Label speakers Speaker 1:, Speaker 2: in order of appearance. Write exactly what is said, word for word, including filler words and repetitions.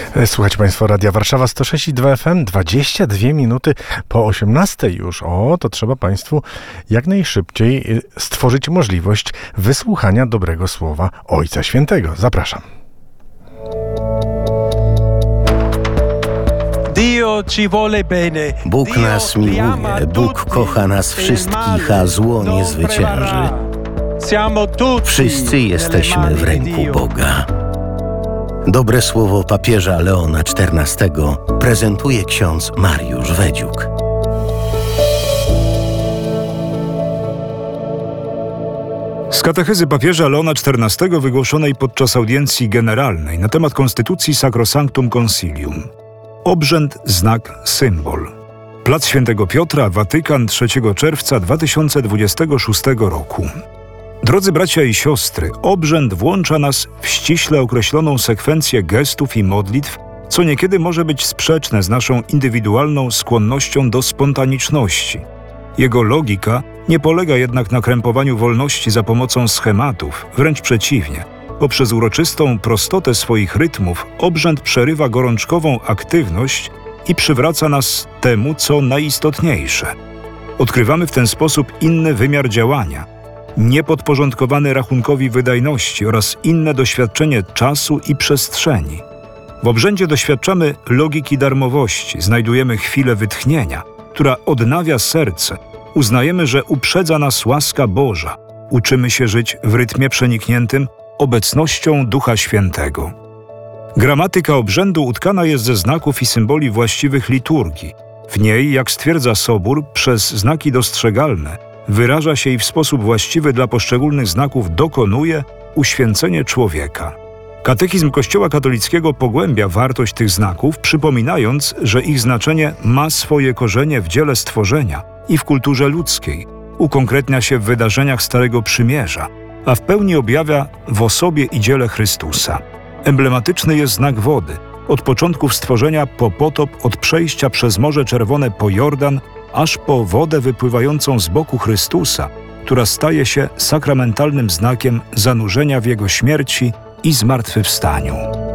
Speaker 1: Słuchajcie Państwo Radia Warszawa sto sześć i dwa F M, dwadzieścia dwie minuty po osiemnastej już. O, to trzeba Państwu jak najszybciej stworzyć możliwość wysłuchania dobrego słowa Ojca Świętego. Zapraszam.
Speaker 2: Bóg nas miłuje, Bóg kocha nas wszystkich, a zło nie zwycięży. Wszyscy jesteśmy w ręku Boga. Dobre słowo papieża Leona czternastego prezentuje ksiądz Mariusz Wedziuk.
Speaker 3: Z katechezy papieża Leona czternastego wygłoszonej podczas audiencji generalnej na temat konstytucji Sacrosanctum Concilium. Obrzęd, znak, symbol. Plac Świętego Piotra, Watykan, trzeciego czerwca dwa tysiące dwudziestego szóstego roku. Drodzy bracia i siostry, obrzęd włącza nas w ściśle określoną sekwencję gestów i modlitw, co niekiedy może być sprzeczne z naszą indywidualną skłonnością do spontaniczności. Jego logika nie polega jednak na krępowaniu wolności za pomocą schematów, wręcz przeciwnie. Poprzez uroczystą prostotę swoich rytmów obrzęd przerywa gorączkową aktywność i przywraca nas temu, co najistotniejsze. Odkrywamy w ten sposób inny wymiar działania, niepodporządkowany rachunkowi wydajności oraz inne doświadczenie czasu i przestrzeni. W obrzędzie doświadczamy logiki darmowości, znajdujemy chwilę wytchnienia, która odnawia serce, uznajemy, że uprzedza nas łaska Boża, uczymy się żyć w rytmie przenikniętym obecnością Ducha Świętego. Gramatyka obrzędu utkana jest ze znaków i symboli właściwych liturgii. W niej, jak stwierdza Sobór, przez znaki dostrzegalne wyraża się i w sposób właściwy dla poszczególnych znaków dokonuje uświęcenie człowieka. Katechizm Kościoła katolickiego pogłębia wartość tych znaków, przypominając, że ich znaczenie ma swoje korzenie w dziele stworzenia i w kulturze ludzkiej, ukonkretnia się w wydarzeniach Starego Przymierza, a w pełni objawia w osobie i dziele Chrystusa. Emblematyczny jest znak wody, od początków stworzenia po potop, od przejścia przez Morze Czerwone po Jordan, aż po wodę wypływającą z boku Chrystusa, która staje się sakramentalnym znakiem zanurzenia w Jego śmierci i zmartwychwstaniu.